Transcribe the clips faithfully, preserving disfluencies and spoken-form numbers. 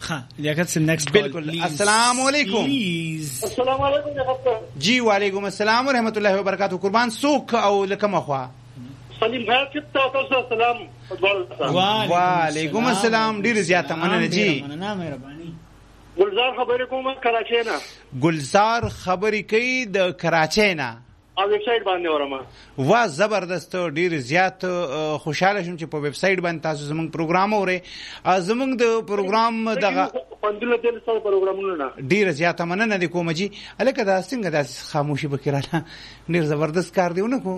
ها لیاقت سے نیکسٹ بالکل. السلام علیکم. السلام علیکم جی وعلیکم السلام ورحمۃ اللہ وبرکاتہ. قربان سوک او لکم اخوا سلیم خیر کتا تاسو سلام. وعلیکم السلام. ډیر زیاته مننه جی. گلزار خبرې کوم کراچۍ نه. گلزار خبرې کوي د کراچۍ نه او ویب سټ باندې ورما. وا زبردست. ډیر زیات خوشاله شوم چې په ویب سټ باندې تاسو زموږ پروګرام اورئ. زموږ د پروګرام دغه پندله دل سره پروګرامونه نه ډیر زیات مننه دي کوم جی. الکه دا څنګه د خاموشي بکراله ډیر زبردست کار دیونه کو.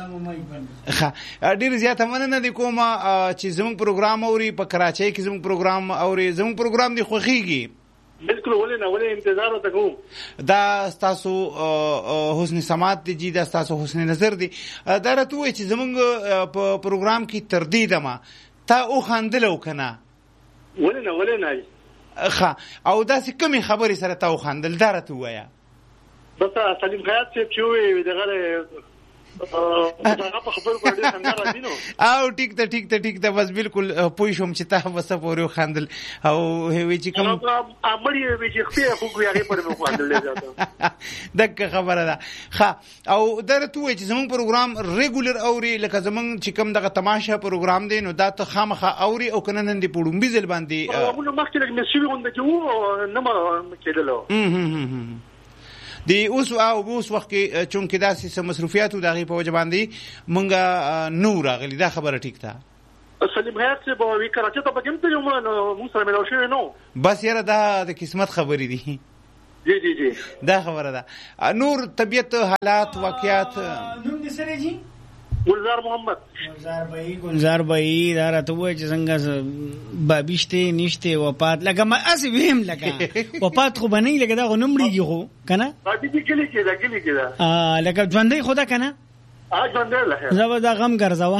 ښه ډیر زیات مننه دي کوم چې زموږ پروګرام اوري په کراچۍ کې زموږ پروګرام اوري. زموږ پروګرام دی خوخيږي بالکل. ولې نه ولې انتظار وته کوم. دا تاسو حسن سماعت دی جی. دا تاسو حسن نظر دی. دا راته وای چې زمونږ په پروګرام کې تردید ما تا او خندلو کنه. ولې نه ولې نه ښه او دا څه کمی خبرې سره تا او خندل. دا راته وایا بس سلیم خیاط چې چوي دغه دا په خبرو باندې څنګه راځي نو. او ټیک ته ټیک ته ټیک ته بس بالکل پوي شوم چې تا وسه پورې خندل او هوی چې کوم امړی وی چې خپل خو یې پر مو خندل زیاته دغه خبره ده. ښه او درته وای چې زمون پروګرام ریګولر اوري لکه زمون چې کوم دغه تماشا پروګرام دی نو دا ته خامخه اوري او کنه نن دی پړم بيزل باندې او نو مخکې لږ نشي غونډه جو نه ما کېدلو دی. اوس او اوس وخت کې چونکې داسې مصروفیات او دغه په وجه باندې مونږه نور راغلی. دا خبره ټیک ده. سلیم خیر چې به وی کراچۍ ته بګم ته یو مو سره ملو شوی نو بس یاره دا د قسمت خبرې دي. جی جی جی دا خبره ده. نور طبیعت حالات واقعات نوم دې سره جی گلزار محمد. گلزار بھائی گلزار بھائی دا راته وای چې څنګه بابشته نشته وفات لکه ما اسی ویم لکه وفات خو بنئ لکه دا غنمړي خو کنه باندې دې کلی کې دا کلی کې دا ا لکه ژوندۍ خدا کنه ا ژوندۍ له زو دا غم ګرځوا.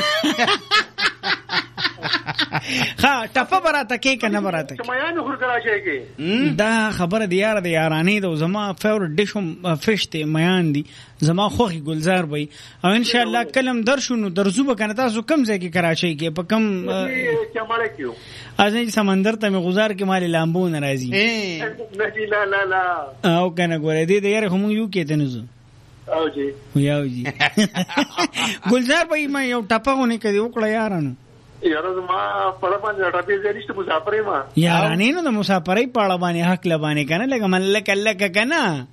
ها ټپه براته کې کنه براته کمایان خور کراچۍ کې دا خبره دی یار دی یارانی د زما فیورټ ډیشم فشته میان دي زما خوخي گلزار بھائی. او ان شاء الله کلم درشونو درزو بکنه تاسو کم ځای کې کراچۍ کې په کم کماله کیو ازې سمندر ته مې گزار کې مال لامبو ناراضي نه لا لا لا او کنه ګورې دې یار هم یو کې تنزو او جی یاو جی. گلزار بھائی ما یو ټپهونه کوي وکړه یارانو یاره ما په باندې راټپې زریشت مسافرې ما یارانې نو د مسافرې په اړه باندې حق لبانه کنه لکه ملک الله کنه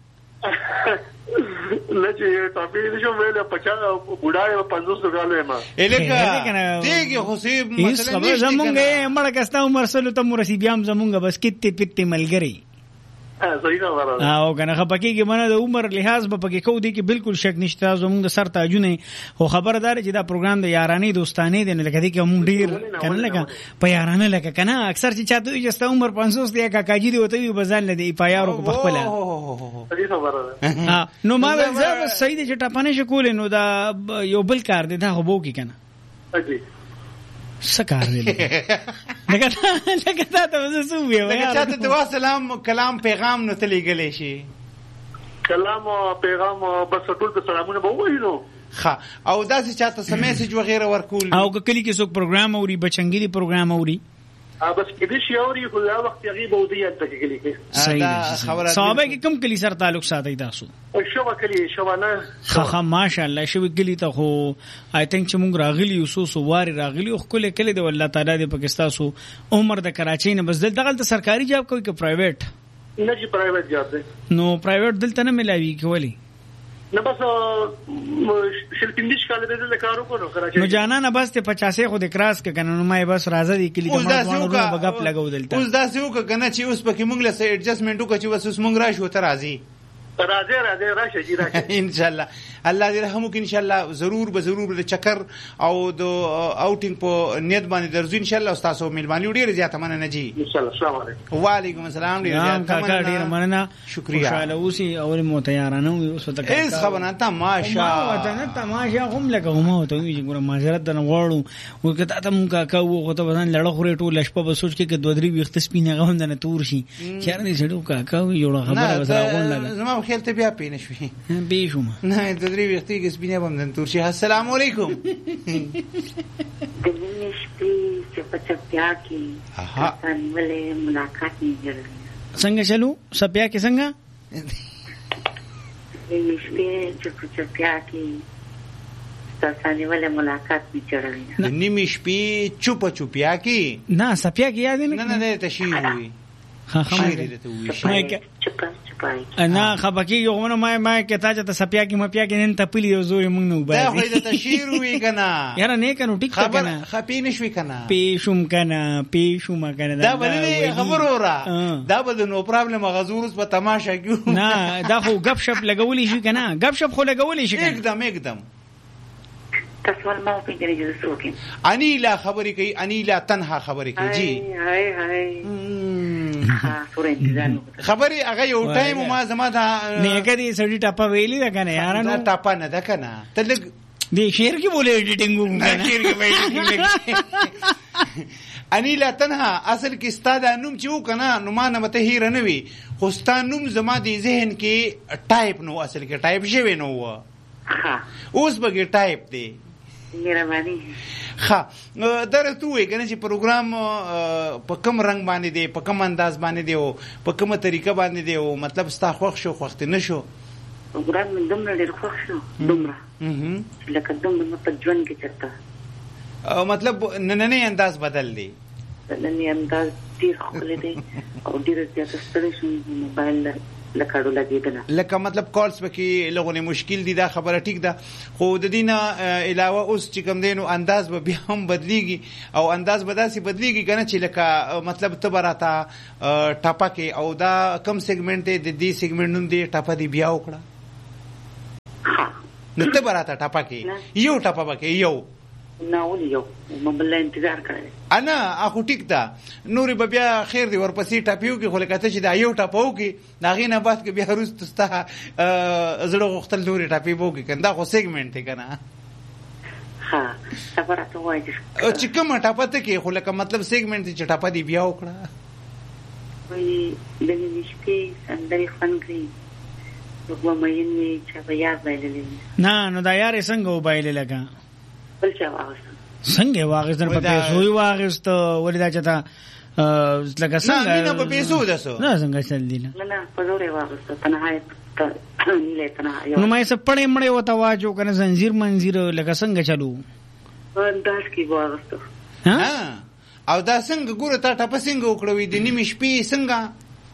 لچې ټاپې نشو ویل پچا بډای پنځوس کالو ما الکه دیګه حسیب مثلا زمونږه مړه کستا عمر سره ته مرسي بیا زمونږه بس کته پته ملګری صحیح خبره او کنه خپکی کې منه د عمر لحاظ به پکې کو دي کې بالکل شک نشته. زموږ د سر تاجونه خو خبردار چې دا پروګرام د یارانی دوستانه دی نه لکه دي کې هم ډیر کنه لکه په یارانه لکه کنه اکثر چې چاته چې ست عمر پنځوس دی کاکاجی دی وته بزل نه دی پایارو په خپل. صحیح خبره ها نو ما زه صحیح دي چې ټاپانه شکول نو دا یو بل کار دی دا خو بو کې کنه اجي سکار دی لکه لکه تا ته وسو وی لکه چاته دوا سلام کلام پیغام نو تلې غلې شي کلام او پیغام بس ټول په سلامونه به وایي نو. ښه او داسې چاته میسج وغیرہ ورکول او کلی کې څوک پروګرام اوري بچنګي دی پروګرام اوري بس کدي شي اوري خو دا وخت غیب او دی انت کې کلی کې صحیح خبره. صحابه کې کوم کلی سره تعلق ساتي تاسو؟ شو کلی شو نه خا ماشاءالله شو کلی ته خو آی تھنک چې مونږ راغلی یو سو واری راغلی خو کله کله دی والله تعالی دې پاکستان سو عمر د کراچۍ نه بس دلته سرکاري جاب کوي که پرایویټ؟ نه جی پرایویټ جاب دی. نو پرایویټ دلته نه ملاوي کولی نه بس شلپندیش کال دې کارو کوو کراچۍ نو جانا نه بس ته پچاس خو د کراس کې کنه نو ما بس راځه دی کلی ته ما ونه بغپ لګاو دلته اوس دا سیو کنه چې اوس پکې مونږ له سه ایڈجسټمنټ وکړو چې بس اوس مونږ راشو ته راځي راځي راځي راشه جی راشه ان شاء الله الله دې رحم وکړي ان شاء الله ضرور به ضرور د چکر او د اوټینګ په نیت باندې درځو ان شاء الله استاد سو ملمانی ډیر زیاته مننه جی ان شاء الله. السلام علیکم. وعلیکم السلام. ډیر زیاته مننه ډیر مننه شکریا. خوشاله اوسې او مو تیارانه اوس ته اس خبرنا تماشا وطن تماشا هم لکه هم ته وی ګور معذرت د غواړو او کته ته مونږه کا وو ته بدن لړ خوري ټول شپه به سوچ کې د دوه درې وخت سپینه غوند نه تور شي چیر دې سړو کا کا یو خبره وسره غونډه زما خیال ته بیا پینې شوې به شوم نه د درې وخت کې سپینه بم تور شي. السلام علیکم. د وینې شپې چې په چپ سپیا کې تاسو ولې ملاقات نه کړل څنګه چلو سپیا کې څنګه دې شپې چې سپیا کې تاسو ولې ملاقات نه کړل نیمه شپې چوپ چوپیا کې نه سپیا کې یاد نه نه نه تشریح وي ها خمر چپای چپای انا خبکی یو غو ما ما کې تا چې سپیا کې مپیا کې نن تپلی یو زوري مونږ نو دا خو د تشیر وی کنه یاره نه کنه ټیک خبر خپې نشوي کنه پیشوم کنه پیشوم کنه دا بلې خبر اورا دا بده نو پرابلم غزور په تماشا کیو نه دا خو غب شپ لګولې شي کنه غب شپ خو لګولې شي کنه एकदम एकदम تاسو ول ما په دې کې زوکین انیلا خبرې کوي انیلا تنها خبرې کوي جی هاي هاي ها سورې خبرې هغه یو ټایم ما زما دا نه کدي سړی ټاپا ویلی دا کنه یار نو ټاپا نه دا کنه ته لګ دې شعر کې بوله ایډیټینګ وکړه شعر کې ایډیټینګ انیلا تنها اصل کې استاد انوم چې وکنه نو ما نه مته هیر نه وی خو ستانوم زما د ذهن کې ټایپ نو اصل کې ټایپ شوی نو و ها اوس بګی ټایپ دی مهرباني ها درته وې کنه چې پروګرام په کوم رنگ باندې دی په کوم انداز باندې دی او په کومه طریقه باندې دی او مطلب ستا خوښ شو خوښ نه شو پروګرام من دومره ډېر خوښ شو دومره لکه دومره په ژوند کې چرته او مطلب نننی انداز بدل دی نننی انداز ډېر خوله دی او ډېر زیات ستړی شوم موبایل لکړو لګیدنه لکه مطلب کالز پکې لغونه مشکل دي دا خبره ټیک ده خو د دینه علاوه اوس چې کوم دینو انداز به بیا هم بدلیږي او انداز به داسې بدلیږي کنه چې لکه مطلب ته براته ټاپا کې او دا کم سیګمنټ دی د دې سیګمنټ نوم دی ټاپا دی بیا وکړه نو ته براته ټاپا کې یو ټاپا پکې یو نه ولې یو مبل انتظار کړی انا اخو ټیک ده نورې به بیا خیر دی ورپسې ټاپیو کې خو لکه ته چې دا یو ټاپو کې دا غي نه بعد کې بیا وروسته ستا زړه غوښتل نورې ټاپی وو کې کنده خو سیګمنټ دی کنه ها خبره ته وایي چې کومه ټاپه ته کې خو لکه مطلب سیګمنټ چې ټاپه دی بیا وکړه وایي د دې شپې اندري خان کړی وګو مې نه چې بیا وایلې نه نو دا یار څنګه وبایلې لگا بل څه واغست څنګه واغست په پیسو یې واغست ولدا چتا لکه څنګه نه نه په پیسو دسو نه څنګه چل دی نه نه په زور واغست تنها نه تنها یو نو مې څه پړې مړې وته واجو کنه زنجیر منزیر لکه څنګه چلو انداز کې واغست ها او دا څنګه ګوره تا ټاپه څنګه وکړوي د نیمه شپې څنګه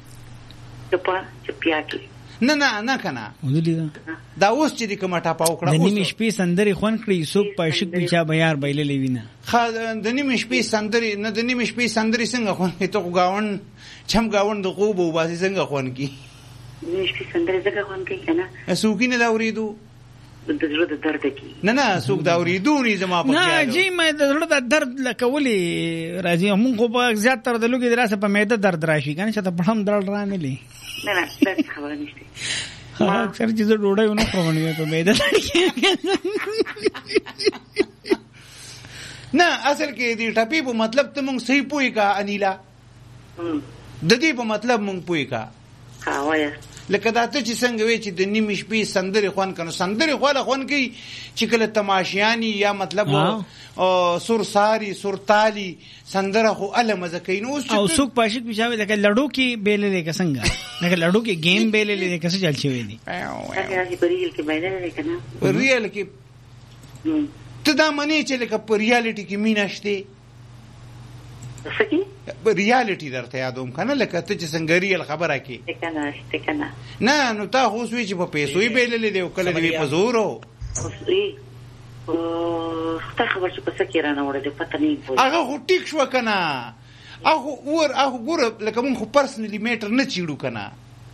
چپا چپیا کې نه نه نه کنه دا اوس چې د کومه ټاپه وکړه د نیمه شپې سندري خون کړی سوق پښک بچا بهار بایلې وینا خا د نیمه شپې سندري نه د نیمه شپې سندري څنګه خون کې ته گاون چم گاون د خوب او باسي څنګه خون کې نیمه شپې سندري څنګه خون کې کنه اسوکینه دا ورېدو د زړه د درد کې نه نه سوق دا ورېدو نه زما په نه جی مې د زړه د درد لکولې راځي موږ خو په زیات تر د لوګي دراسه په معده درد راشي کنه چې ته په هم درد رانه لې نه نه دا خبره نشته ها اکثر چیز ډوډۍ ونه خورونی په معده نه اصل کې دې ټاپی په مطلب ته مونږ صحیح پوي کا انیلا د دې په مطلب مونږ پوي کا ها وایي لکه دا ته چې څنګه وی چې د نیمه شپې سندري خوان کنه سندري خواله خوان کوي چې کله تماشیانی یا مطلب سور ساری سور تالی سندره خو ال مزه کوي نو او سوق پاشک بچاوي لکه لډو کې بیلې لکه څنګه لکه لډو کې گیم بیلې لکه څه چل شوی دي هغه ریل کې بیلې کنه ریل کې ته دا منی چې لکه په ریالټي کې میناشته سکی ریالټي درته یادوم کنه لکه ته چې څنګه ریل خبره کی کنه شته کنه نه نو تا خو سوي چې په پیسو یې بیللې دی او کله دی په زورو اوسې او ته خبر څه پس کې رانه وړه پته نه پوي هغه هو ټیک شو کنه هغه ور هغه ګور لکه مون خو پرسنلی میټر نه چیړو کنه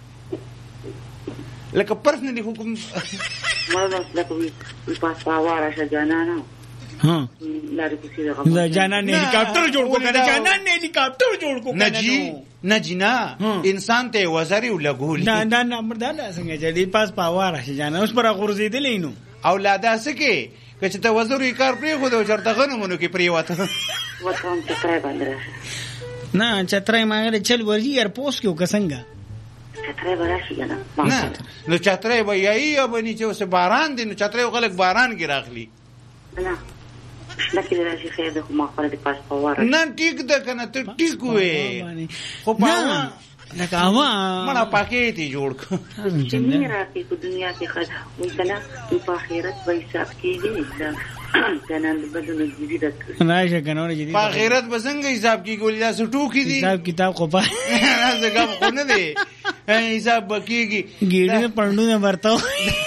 لکه پرسنلی حکم مړه لکه په پاواره شجانا نه ها دا جانان هلیکاپټر جوړ کو کنه جانان هلیکاپټر جوړ کو نه جی نه جی نه انسان ته وزري ولګول نه نه نه مردانه څنګه چې پاس پاواره شجانا اوس پر غورځیدلې نو اولاده سکه چې ته وزري کار پرې خو د چرته غنمونو کې پریواته وڅون چې ترای باندې نه چترای ماغه چل ورجی ایر پوس کې وکسنګا چترای براشي کنه نه نو چترای به یای یا بني چې اوس باران دي نو چترای غلک باران کې راخلی نه لکه راشي خیر د ما خپل د پاس پاور نه ټیک ده کنه ته ټیک وې خو په لکه اوا مړه پاکې تی جوړ کو چې نه راځي په دنیا کې خیر مونږ نه په آخرت به حساب کېږي دا جنان بدل جدي ده راشه کنه جدي په آخرت به څنګه حساب کېږي ولدا سټو کې دي حساب کتاب خو په زګم خو نه دی حساب بکیږي ګیړې پړنونه ورته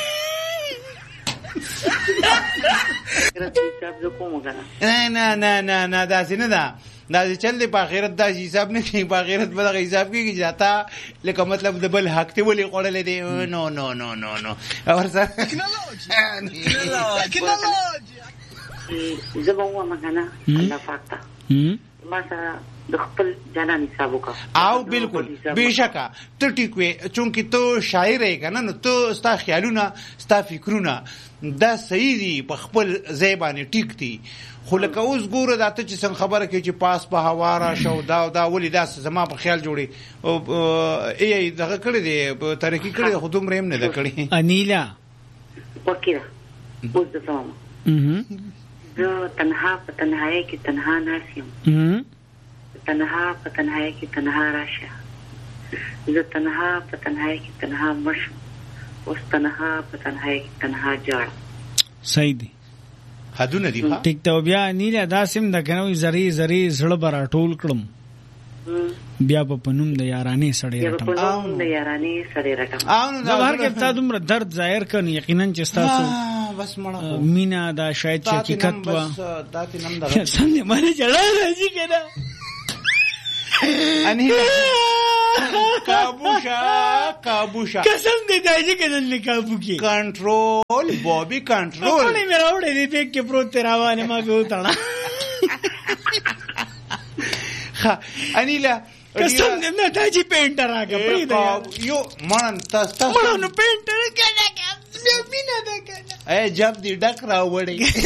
نه نه نه نه نه دا څنګه ده دا چې چل دی په آخرت دا حساب نه کوي په آخرت به دغه حساب کېږي چې تا لکه مطلب د بل حق ته ولې خوړلی دی نو نو نو نو نو ورسره زه به ووایم که نه الله پاک ته ما سره د خپل جانان حساب وکړه او بالکل بېشکه ته ټیک وې چونکې ته شاعر یې که نه نو ته ستا خیالونه ستا فکرونه دا صحیح دي په خپل ځای باندې ټیک دي خو لکه اوس ګوره دا ته چې څنګه خبره کوي چې پاس په هوا راشه او دا دا ولې داسې زما په خیال جوړي ای دغه کړی دی ترقي کړی دی خو دومره هم نه ده کړې انیلا وکې ده اوس د زما زه تنها په تنهایۍ کې تنها ناست یم تنها په تنهایۍ کې تنها راشه زه تنها په تنهایۍ کې تنها مړ شم اوس تنها په تنهایۍ کې تنها جاړم صحیح دی حدونه دي ها ټیک ته بیا نیله داسم د کنه زری زری زړه برا ټول کړم بیا په پنوم د یارانې سړې رټم بیا په پنوم د یارانې سړې رټم او نو دا هر کې تا دومره درد ظاهر کړي یقینا چې تاسو بس مړه مینا دا شاید چې حقیقت وا دا تی نم دا سمې مانه چلا راځي کنه اني کابوشا کابوشا قسم دې دایي کنه نه کابو کې کنټرول بوبي کنټرول په مې راوړې دې پک کې پروت راوانه ما به وتاړه ها انیلا قسم دې نه دایي پینټر راګه پری دا یو مان تاسو تاسو مړو پینټر کنه بیا مینا ده کنه اے جب دې ډک راوړې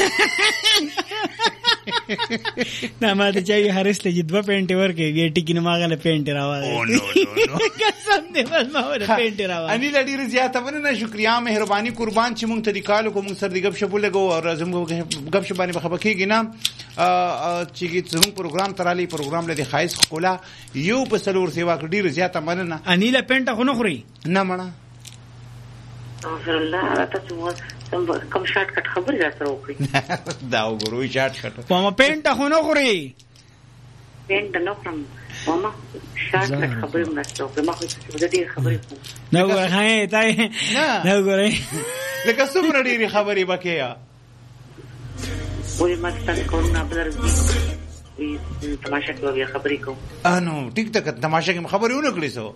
نه ما ته چای هرڅ ته جدوا پینټ ورکې وی ټیکنه ماغله پینټ راوړې او نو نو قسم دې بس ما ور پینټ راوړې اني لډیر زیاته ونه شکریا مهرباني قربان چې مونږ ته د کالو کوم سر دی غب شپو لګو او زموږ غب شپانی په خبرېږي نه چې زموږ پروګرام ترالي پروګرام لدی خایس خولا یو په سلور سیوا ډیر زیاته مننه اني له پینټ خو نه خوري نه مړه استغفر الله تاسو کوم شارټ کټ خبر را سره وکړي دا وګورئ شارټ کټ په ما پینټ خو نه خوري پینټ نه خورم ماما شارټ کټ خبر نه ستو ما خو څه دې خبرې کوم نو غه تای نو ګورئ لکه څومره ډېری خبرې بکیا وې ما ستاسو کومه بدرځي وی تماشا کوي خبرې کوم انو ټیک ټاک تماشا کې خبرې ونه کړې سو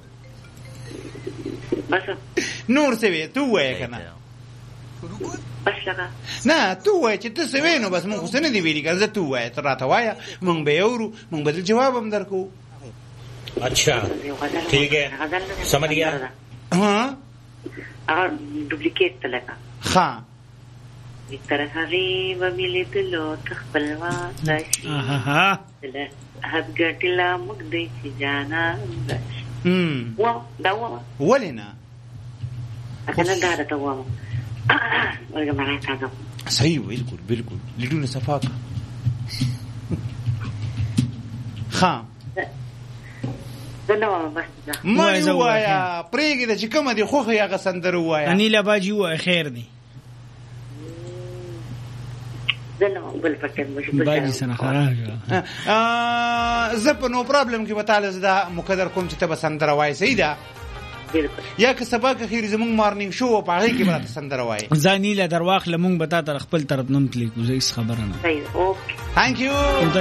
بس نور څه وې تو وې کنه بس لگا نه تو وای چې ته څه وینو بس مونږ خو څه نه دی ویلي که زه تو وای ته راته وایه مونږ به یې اورو مونږ به جواب هم درکو اچھا ٹھیک ہے سمجھ گیا ها هغه ډوپلیکیټ ته لگا ها تر هغې به مې لیدلو ته خپلوان راشي اها حد ګټلا موږ دی چې جانان راشي وا دا وا ولې نه اکنه دا راته وایم ورګه مړه تاسو صحیح بالکل بالکل لیدونه صفاک ها زنده وایم بس ما وایا پرېږده چې کومه دي خوښه یې هغه سندره ووایه اني له باجي ووایه خیر دی زنده وایم بل پټم باجي سره خراب زه په نو پرابلم کې به تاله زه دا مقدر کوم چې ته به سندره وایې صحیح ده یا که سبا که خیر زمونږ مارنینګ شو په هغې کې به راته سندره وایې ځاني له درواخله مونږ به تا ته خپل طرف نوم تلیکو زه هېڅ خبره نه صحیح اوکې تھینک یو